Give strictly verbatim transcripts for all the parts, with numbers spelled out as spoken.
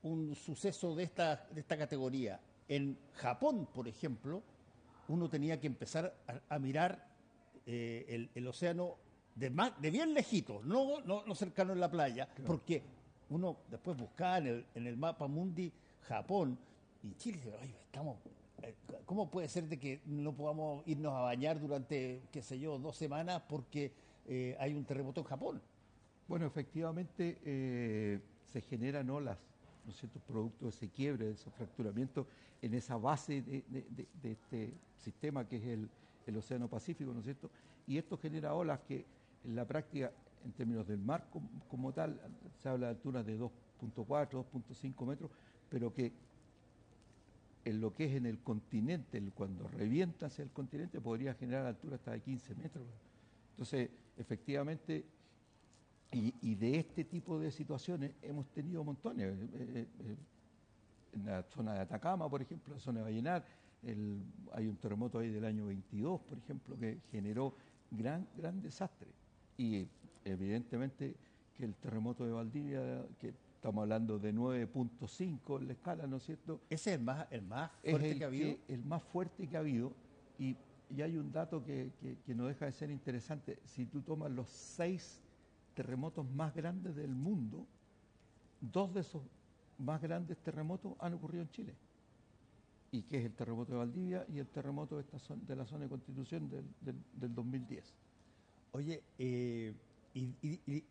un suceso de esta, de esta categoría en Japón, por ejemplo, uno tenía que empezar a, a mirar eh, el, el océano de, más, de bien lejito, no, no, no cercano en la playa, Claro. porque uno después buscaba en el, en el mapa mundi Japón y Chile dice, oye, estamos, eh, ¿cómo puede ser de que no podamos irnos a bañar durante, qué sé yo, dos semanas porque eh, hay un terremoto en Japón? Bueno, efectivamente eh, se generan olas, ¿no es cierto?, producto de ese quiebre, de ese fracturamiento en esa base de, de- de- de este sistema que es el, el Océano Pacífico, ¿no es cierto? Y esto genera olas que en la práctica, en términos del mar como, como tal, se habla de alturas de dos punto cuatro, dos punto cinco metros, pero que en lo que es en el continente, el- cuando revienta hacia el continente, podría generar alturas hasta de quince metros. Entonces, efectivamente, y, y de este tipo de situaciones hemos tenido montones. Eh, eh, eh, en la zona de Atacama, por ejemplo, la zona de Vallenar, el- hay un terremoto ahí del año veintidós, por ejemplo, que generó gran, gran desastre. Y evidentemente que el terremoto de Valdivia, que estamos hablando de nueve punto cinco en la escala, ¿no es cierto?, Ese es el más, el más es fuerte que el, ha habido. que, el más fuerte que ha habido. Y, y hay un dato que, que- que no deja de ser interesante. Si tú tomas los seis terremotos más grandes del mundo, dos de esos más grandes terremotos han ocurrido en Chile. Y que es el terremoto de Valdivia y el terremoto de, esta zona- de la zona de Constitución del, del, del dos mil diez. Oye, eh, y, y- y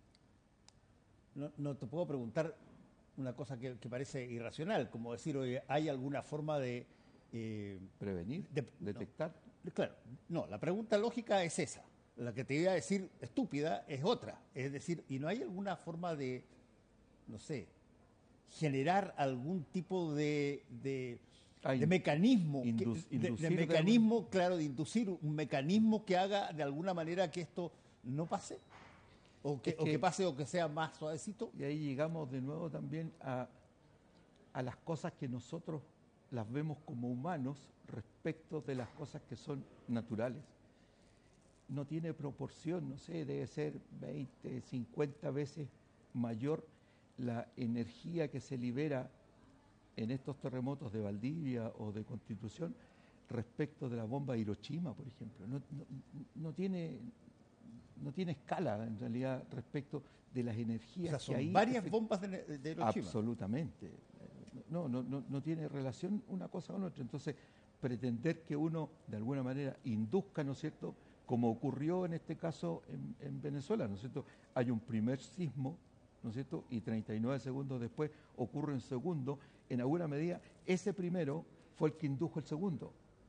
no, no te puedo preguntar una cosa que, que parece irracional, como decir, oye, ¿hay alguna forma de, eh, Prevenir, de- no, detectar. claro, no, la pregunta lógica es esa. La que te iba a decir estúpida es otra. Es decir, ¿y no hay alguna forma de, no sé, generar algún tipo de, de, Ah, de in- mecanismo, que, indus- de, de inducir de alguna. mecanismo, claro, de inducir un mecanismo que haga de alguna manera que esto no pase? O que, Es o que que, pase o que sea más suavecito. y ahí llegamos de nuevo también a, a las cosas que nosotros las vemos como humanos respecto de las cosas que son naturales. No tiene proporción, no sé, debe ser veinte, cincuenta veces mayor la energía que se libera en estos terremotos de Valdivia o de Constitución respecto de la bomba de Hiroshima, por ejemplo. No, no, no tiene, no tiene escala en realidad respecto de las O energías sea, que son ahí varias efectivamente. bombas de, de Hiroshima. Absolutamente. No, no, no, no tiene relación una cosa con otra. Entonces, pretender que uno, de alguna manera, induzca, ¿no es cierto?, como ocurrió en este caso en, en Venezuela, ¿no es cierto? Hay un primer sismo, ¿no es cierto?, y treinta y nueve segundos después ocurre un segundo. En alguna medida, ese primero fue el que indujo el segundo.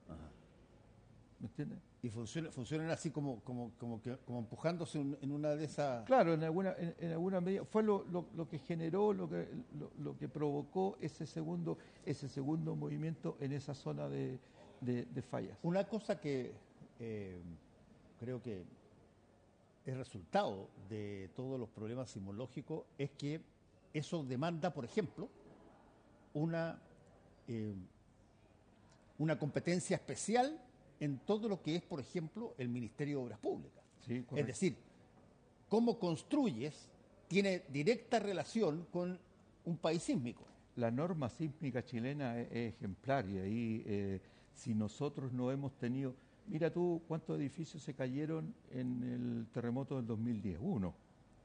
¿Me entiendes? Y funciona, funcionan así como, como, como, que, como empujándose un- en una de esas... Claro, en alguna, en, en alguna medida fue lo, lo- lo que generó, lo que, lo, lo que provocó ese segundo, ese segundo movimiento en esa zona de, de- de fallas. Una cosa que eh, creo que es resultado de todos los problemas sismológicos es que eso demanda, por ejemplo, una, eh, una competencia especial en todo lo que es, por ejemplo, el Ministerio de Obras Públicas. Sí, Es correcto. decir, cómo construyes tiene directa relación con un país sísmico. La norma sísmica chilena es, es ejemplar y ahí eh, si nosotros no hemos tenido, mira tú cuántos edificios se cayeron en el terremoto del dos mil diez, uno.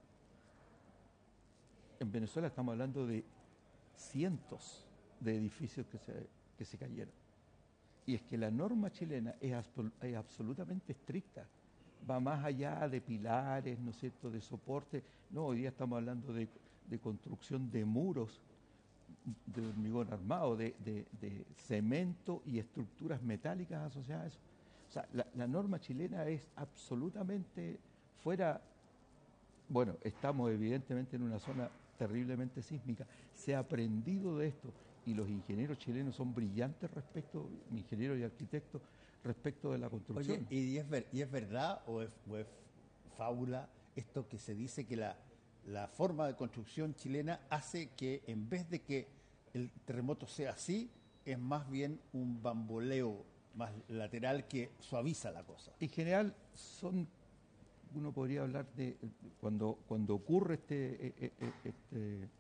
En Venezuela estamos hablando de cientos de edificios que se, que se cayeron. Y es que la norma chilena es, absol- es absolutamente estricta. Va más allá de pilares, ¿no es cierto?, de soporte. No, hoy día estamos hablando de, de construcción de muros de hormigón armado, de, de- de cemento y estructuras metálicas asociadas a eso. O sea, la, la norma chilena es absolutamente fuera. Bueno, estamos evidentemente en una zona terriblemente sísmica. Se ha aprendido de esto y los ingenieros chilenos son brillantes respecto, ingenieros y arquitectos, respecto de la Oye, construcción. ¿y es, ver- y es verdad o es, o es fábula esto que se dice que la, la forma de construcción chilena hace que en vez de que el terremoto sea así, es más bien un bamboleo más lateral que suaviza la cosa? En general son, uno podría hablar de, cuando, cuando ocurre este, eh, eh, eh, este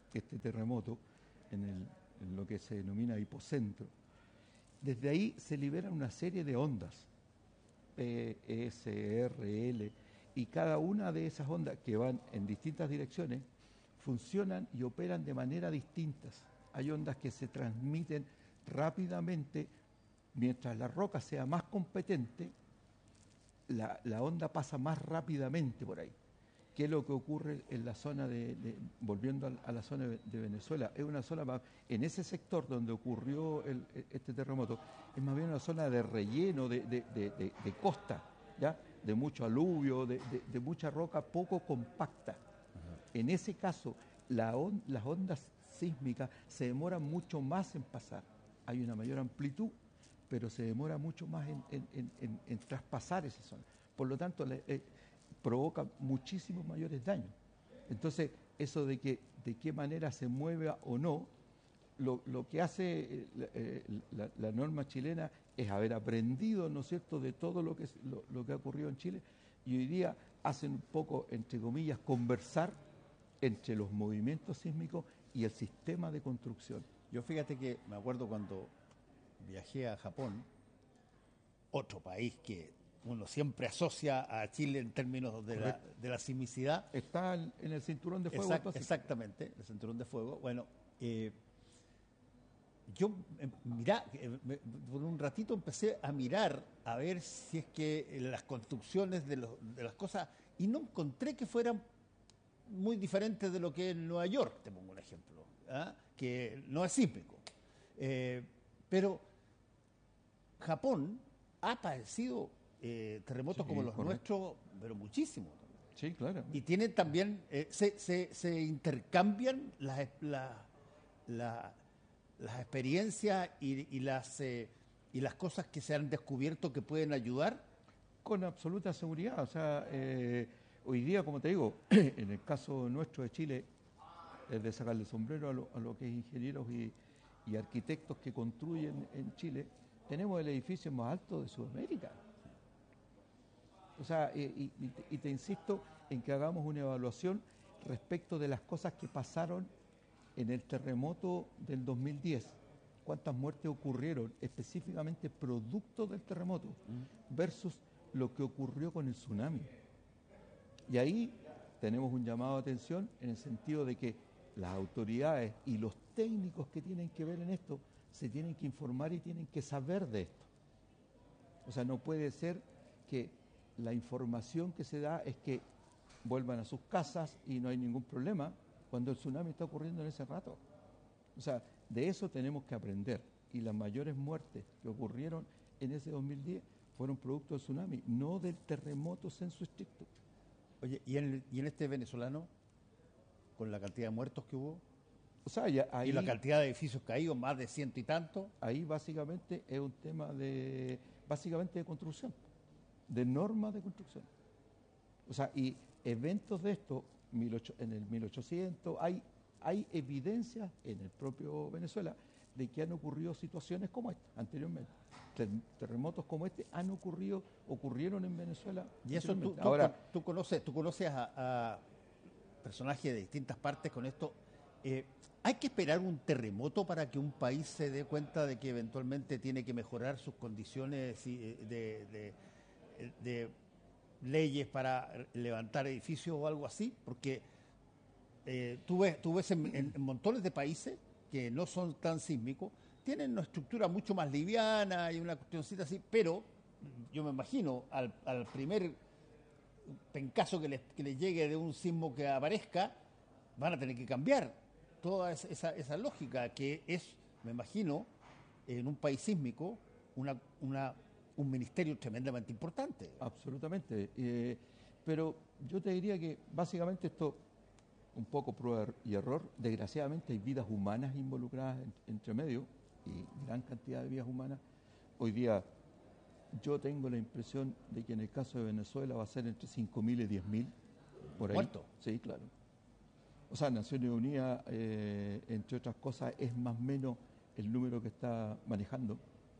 este terremoto en, el, en lo que se denomina hipocentro, desde ahí se liberan una serie de ondas, P, S, R, L, y cada una de esas ondas que van en distintas direcciones funcionan y operan de manera distintas. Hay ondas que se transmiten rápidamente, mientras la roca sea más competente, la, la onda pasa más rápidamente por ahí. ¿Qué es lo que ocurre en la zona de, de volviendo a, a la zona de, de Venezuela? Es una zona más, en ese sector donde ocurrió el, este terremoto, es más bien una zona de relleno, de, de, de, de, de costa, ¿ya? De mucho aluvio, de, de, de mucha roca poco compacta. Uh-huh. En ese caso, la on, las ondas sísmicas se demoran mucho más en pasar. Hay una mayor amplitud, pero se demora mucho más en, en, en, en, en traspasar esa zona. Por lo tanto, le, eh, provoca muchísimos mayores daños. Entonces, eso de que de qué manera se mueva o no, lo, lo que hace eh, la, la norma chilena es haber aprendido, ¿no es cierto?, de todo lo que, lo, lo que ha ocurrido en Chile, y hoy día hacen un poco, entre comillas, conversar entre los movimientos sísmicos y el sistema de construcción. Yo fíjate que me acuerdo cuando viajé a Japón, otro país que uno siempre asocia a Chile en términos de, la, de la sismicidad. Está en el cinturón de fuego. Exact, exactamente, el cinturón de fuego. Bueno, eh, yo, eh, mirá, eh, me, por un ratito empecé a mirar a ver si es que las construcciones de, los, de las cosas, y no encontré que fueran muy diferentes de lo que es en Nueva York, te pongo un ejemplo, ¿ah? Que no es sísmico. Eh, pero Japón ha padecido eh, terremotos sí, como los correcto. nuestros, pero muchísimo. Sí, claro. Y tienen también, eh, se, se, se intercambian las, la, la, las experiencias y, y, las, eh, y las cosas que se han descubierto que pueden ayudar. Con absoluta seguridad. O sea, eh, hoy día, como te digo, en el caso nuestro de Chile, es de sacarle el sombrero a lo, a lo que es ingenieros y, y arquitectos que construyen en Chile, tenemos el edificio más alto de Sudamérica. O sea, y, y, y te insisto en que hagamos una evaluación respecto de las cosas que pasaron en el terremoto del dos mil diez. Cuántas muertes ocurrieron específicamente producto del terremoto versus lo que ocurrió con el tsunami. Y ahí tenemos un llamado de atención en el sentido de que las autoridades y los técnicos que tienen que ver en esto se tienen que informar y tienen que saber de esto. O sea, no puede ser que la información que se da es que vuelvan a sus casas y no hay ningún problema cuando el tsunami está ocurriendo en ese rato. O sea, de eso tenemos que aprender. Y las mayores muertes que ocurrieron en ese dos mil diez fueron producto del tsunami, no del terremoto sensu stricto. Oye, ¿y en, y en este venezolano, con la cantidad de muertos que hubo? O sea, ya ahí, y la cantidad de edificios caídos, más de ciento y tanto. Ahí básicamente es un tema de, básicamente de construcción, de normas de construcción. O sea, y eventos de esto, en el mil ochocientos, hay, hay evidencias en el propio Venezuela de que han ocurrido situaciones como esta anteriormente. Terremotos como este han ocurrido, ocurrieron en Venezuela. Y eso tú, tú, Ahora, tú conoces, tú conoces a, a personajes de distintas partes con esto. Eh, ¿Hay que esperar un terremoto para que un país se dé cuenta de que eventualmente tiene que mejorar sus condiciones de, de, de, de leyes para levantar edificios o algo así? Porque eh, tú ves, tú ves en, en, en montones de países que no son tan sísmicos, tienen una estructura mucho más liviana y una cuestioncita así, pero yo me imagino al, al primer pencazo que les, que les llegue de un sismo que aparezca, van a tener que cambiar toda esa, esa lógica que es, me imagino, en un país sísmico, una, una, un ministerio tremendamente importante. Absolutamente. Eh, pero yo te diría que básicamente esto, un poco prueba y error, desgraciadamente hay vidas humanas involucradas en, entre medio, y gran cantidad de vidas humanas. Hoy día yo tengo la impresión de que en el caso de Venezuela va a ser entre cinco mil y diez mil por ahí. ¿Muertos? Sí, claro. O sea, Naciones Unidas, eh, entre otras cosas, es más o menos el número que está manejando.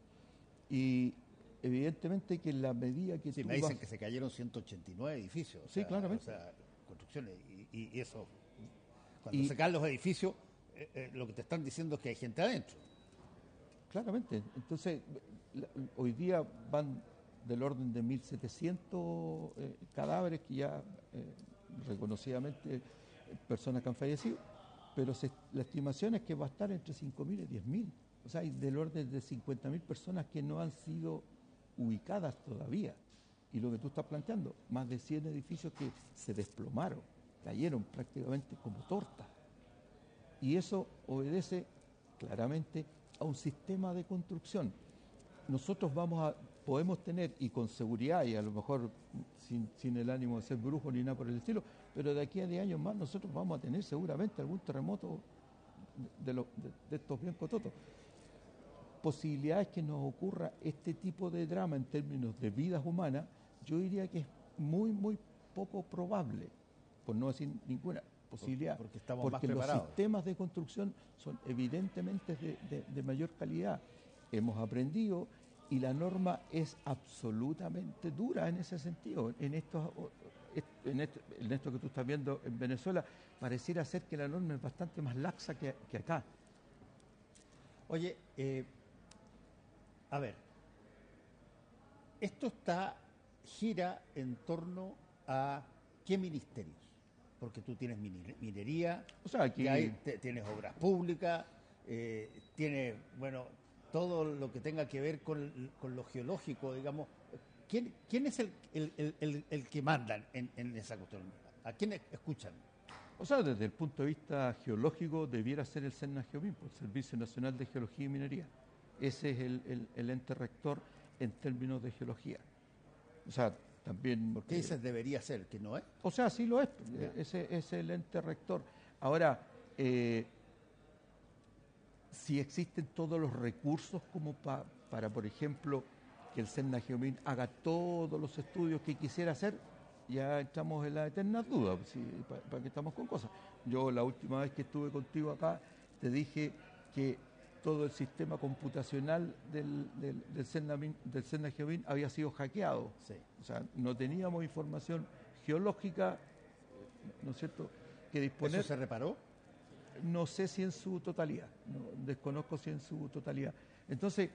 Y evidentemente que en la medida que sí, tú me dicen vas... que se cayeron ciento ochenta y nueve edificios. O sí, sea, claramente. O sea, construcciones, y, y eso Cuando Y- se caen los edificios, eh, eh, lo que te están diciendo es que hay gente adentro. Claramente. Entonces, la- hoy día van del orden de mil setecientos eh, cadáveres que ya eh, reconocidamente eh, personas que han fallecido, pero se- la estimación es que va a estar entre cinco mil y diez mil. O sea, hay del orden de cincuenta mil personas que no han sido ubicadas todavía. Y lo que tú estás planteando, más de cien edificios que se desplomaron, cayeron prácticamente como tortas. Y eso obedece claramente a un sistema de construcción. Nosotros vamos a, podemos tener, y con seguridad, y a lo mejor sin, sin el ánimo de ser brujo ni nada por el estilo, pero de aquí a diez años más nosotros vamos a tener seguramente algún terremoto de, de, lo- de- de estos bien cototos. Posibilidades que nos ocurra este tipo de drama en términos de vidas humanas, yo diría que es muy, muy poco probable, por no decir ninguna posibilidad, Porque estamos porque más los preparados. sistemas de construcción son evidentemente de, de- de mayor calidad. Hemos aprendido y la norma es absolutamente dura en ese sentido. En estos, en esto, en esto que tú estás viendo en Venezuela, pareciera ser que la norma es bastante más laxa que, que acá. Oye, eh, a ver, esto está, gira en torno a qué ministerios, porque tú tienes mine- minería, O sea, aquí- y hay- te- tienes obras públicas, eh, tienes, bueno, todo lo que tenga que ver con, con lo geológico, digamos. ¿Quién, quién es el, el- el- el- el que mandan en, en esa cuestión? ¿A quién escuchan? O sea, desde el punto de vista geológico debiera ser el SENAGEOMIN, el Servicio Nacional de Geología y Minería. Ese es el, el- el ente rector en términos de geología. O sea, también... ¿Por qué eh, dices debería ser, que no es? O sea, sí lo es. Ya. eh, Ese ese es el ente rector. Ahora, eh, si existen todos los recursos como pa- para, por ejemplo, que el SENAGEOMIN haga todos los estudios que quisiera hacer, ya entramos en la eterna duda, para que estamos con cosas. Yo la última vez que estuve contigo acá, te dije que todo el sistema computacional del, del, del, SENAMIN del SENAGEOMIN había sido hackeado. Sí. O sea, no teníamos información geológica, ¿no es cierto?, que disponer. ¿Eso se reparó? No sé si en su totalidad, no, desconozco si en su totalidad. Entonces,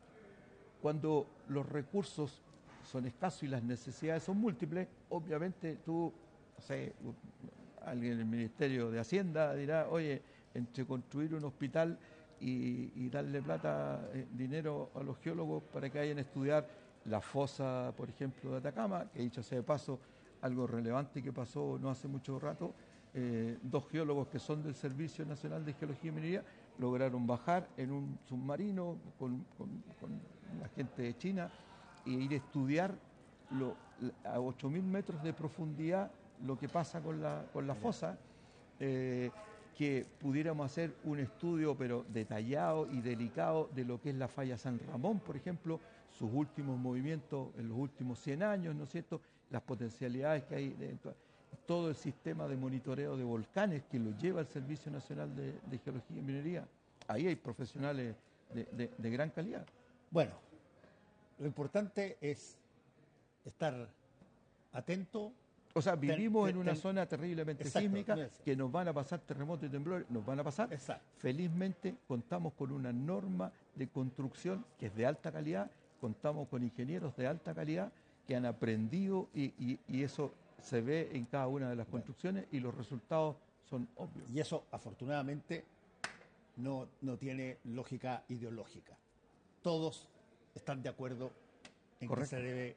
cuando los recursos son escasos y las necesidades son múltiples, obviamente tú, no sé, alguien en el Ministerio de Hacienda dirá, oye, entre construir un hospital y, y darle plata, eh, dinero a los geólogos para que vayan a estudiar la fosa, por ejemplo, de Atacama, que dicho sea de paso, algo relevante que pasó no hace mucho rato, eh, dos geólogos que son del Servicio Nacional de Geología y Minería lograron bajar en un submarino con, con, con la gente de China e ir a estudiar lo, a ocho mil metros de profundidad lo que pasa con la, con la fosa, eh, que pudiéramos hacer un estudio pero detallado y delicado de lo que es la falla San Ramón, por ejemplo, sus últimos movimientos en los últimos cien años, ¿no es cierto?, las potencialidades que hay dentro, todo el sistema de monitoreo de volcanes que lo lleva el Servicio Nacional de, de Geología y Minería. Ahí hay profesionales de, de, de gran calidad. Bueno, lo importante es estar atento. O sea, vivimos ten, en una ten, zona terriblemente exacto, sísmica, no es- que nos van a pasar terremotos y temblores, nos van a pasar. Exacto. Felizmente contamos con una norma de construcción que es de alta calidad, contamos con ingenieros de alta calidad que han aprendido y, y, y eso se ve en cada una de las construcciones y los resultados son obvios. Y eso, afortunadamente, no, no tiene lógica ideológica. Todos están de acuerdo en Correcto. que se debe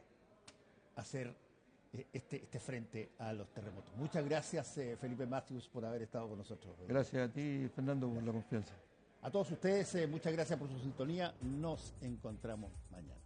hacer eh, este, este frente a los terremotos. Muchas gracias, eh, Felipe Matthews, por haber estado con nosotros. Gracias a ti, Fernando, por la confianza. A todos ustedes, eh, muchas gracias por su sintonía. Nos encontramos mañana.